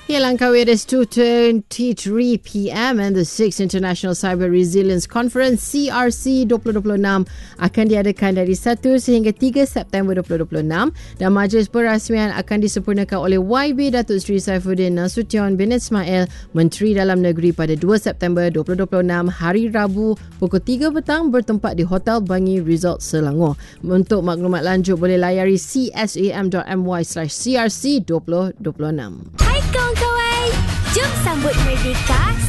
Here Langkawi, it is 2:23 p.m. and the 6th International Cyber Resilience Conference CRC 2026 akan diadakan dari 1 sehingga 3 September 2026 dan majlis perasmian akan disempurnakan oleh YB Datuk Seri Saifuddin Nasution bin Ismail, Menteri Dalam Negeri pada 2 September 2026 hari Rabu pukul 3 petang bertempat di Hotel Bangi Resort Selangor. Untuk maklumat lanjut boleh layari csam.my/crc2026. Hai kawan-kawan, jom sambut Merdeka